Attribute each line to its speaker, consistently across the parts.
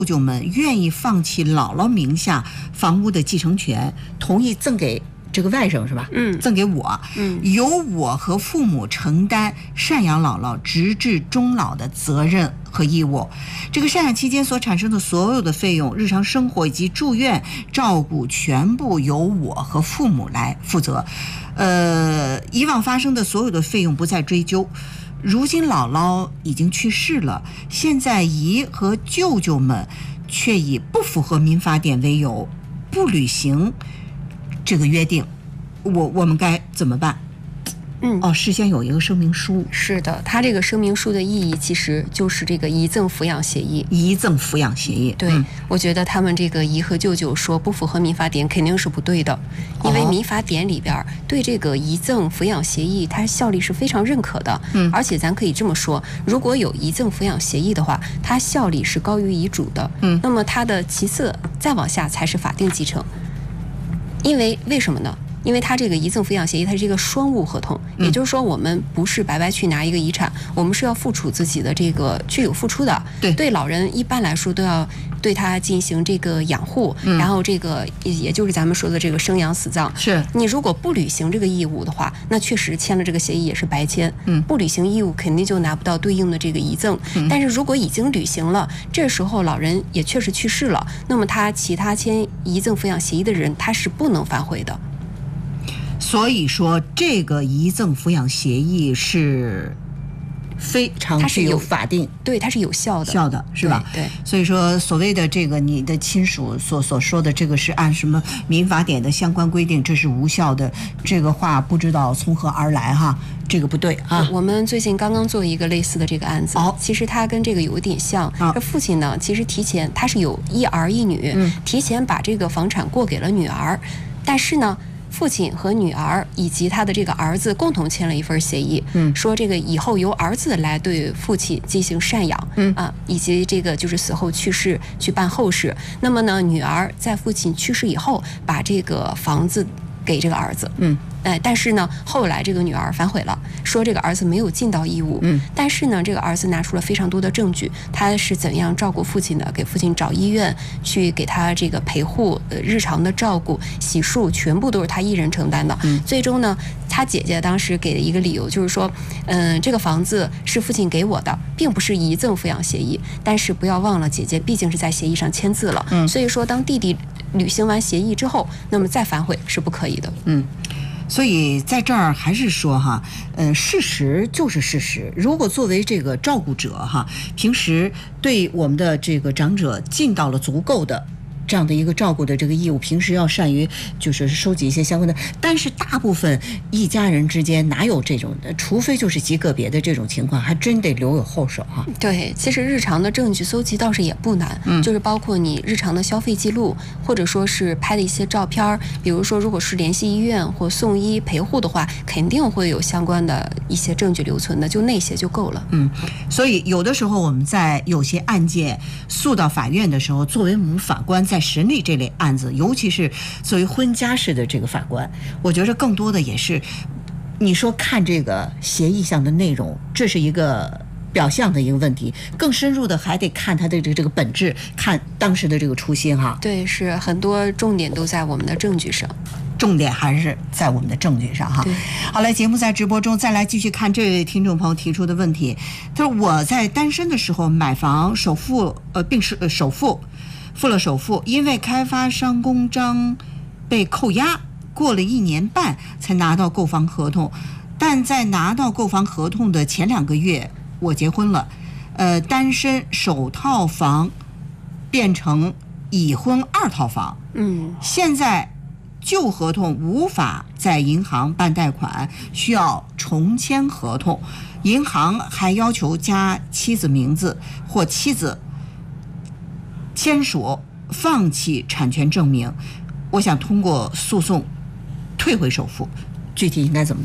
Speaker 1: 舅们愿意放弃姥姥名下房屋的继承权，同意赠给这个外甥是吧？赠给我，由我和父母承担赡养姥姥直至终老的责任和义务。这个赡养期间所产生的所有的费用、日常生活以及住院照顾，全部由我和父母来负责。以往发生的所有的费用不再追究。如今姥姥已经去世了，现在姨和舅舅们却以不符合民法典为由，不履行这个约定，我们该怎么办？事先有一个声明书。
Speaker 2: 是的，它这个声明书的意义其实就是这个遗赠抚养协议。
Speaker 1: 遗赠抚养协议，
Speaker 2: 对，我觉得他们这个姨和舅舅说不符合民法典肯定是不对的，因为民法典里边对这个遗赠抚养协议它效力是非常认可的。而且咱可以这么说，如果有遗赠抚养协议的话，它效力是高于遗嘱的。那么它的其次再往下才是法定继承。因为为什么呢？因为它这个遗赠抚养协议它是一个双务合同，也就是说我们不是白白去拿一个遗产，我们是要付出自己的这个具有付出的。对老人一般来说都要对他进行这个养护，然后这个也就是咱们说的这个生养死葬。
Speaker 1: 是
Speaker 2: 你如果不履行这个义务的话，那确实签了这个协议也是白签。不履行义务肯定就拿不到对应的这个遗赠。但是如果已经履行了，这时候老人也确实去世了，那么他其他签遗赠抚养协议的人他是不能反悔的。
Speaker 1: 所以说这个遗赠抚养协议是非常具有法定，
Speaker 2: 对，它是有效
Speaker 1: 的，是吧？
Speaker 2: 对。
Speaker 1: 所以说所谓的这个你的亲属所说的这个是按什么民法典的相关规定，这是无效的，这个话不知道从何而来哈，这个不对啊。
Speaker 2: 我们最近刚刚做一个类似的这个案子，其实它跟这个有一点像。这父亲呢，其实提前他是有一儿一女，提前把这个房产过给了女儿，但是呢，父亲和女儿以及他的这个儿子共同签了一份协议，说这个以后由儿子来对父亲进行赡养，以及这个就是死后去世去办后事。那么呢，女儿在父亲去世以后，把这个房子给这个儿子，但是呢，后来这个女儿反悔了，说这个儿子没有尽到义务。但是呢，这个儿子拿出了非常多的证据，他是怎样照顾父亲的，给父亲找医院，去给他这个陪护，日常的照顾、洗漱，全部都是他一人承担的。最终呢，他姐姐当时给的一个理由就是说，这个房子是父亲给我的，并不是遗赠抚养协议。但是不要忘了，姐姐毕竟是在协议上签字了，所以说当弟弟履行完协议之后，那么再反悔是不可以的。
Speaker 1: 所以在这儿还是说哈，事实就是事实。如果作为这个照顾者哈，平时对我们的这个长者尽到了足够的这样的一个照顾的这个义务，平时要善于就是收集一些相关的，但是大部分一家人之间哪有这种的，除非就是极个别的这种情况，还真得留有后手哈。
Speaker 2: 对，其实日常的证据搜集倒是也不难，就是包括你日常的消费记录，或者说是拍的一些照片，比如说如果是联系医院或送医陪护的话，肯定会有相关的一些证据留存的，就那些就够了。
Speaker 1: 所以有的时候我们在有些案件诉到法院的时候，作为我们法官在审理这类案子，尤其是作为婚家式的这个法官，我觉得更多的也是你说看这个协议上的内容，这是一个表象的一个问题，更深入的还得看它的这个本质，看当时的这个初心哈。
Speaker 2: 对，是很多重点都在我们的证据上，
Speaker 1: 重点还是在我们的证据上哈。好了，节目在直播中再来继续看这位听众朋友提出的问题。他说我在单身的时候买房首付付了首付，因为开发商公章被扣押，过了1年半才拿到购房合同，但在拿到购房合同的前2个月我结婚了，单身首套房变成已婚2套房，现在旧合同无法在银行办贷款，需要重签合同，银行还要求加妻子名字或妻子签署放弃产权证明，我想通过诉讼退回首付，具体应该怎么办？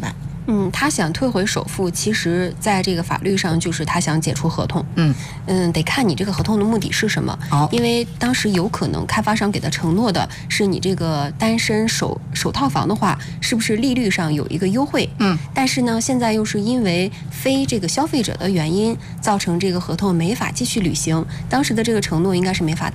Speaker 2: 他想退回首付，其实在这个法律上就是他想解除合同。得看你这个合同的目的是什么。因为当时有可能开发商给他承诺的是你这个单身首套房的话，是不是利率上有一个优惠？但是呢，现在又是因为非这个消费者的原因，造成这个合同没法继续履行。当时的这个承诺应该是没法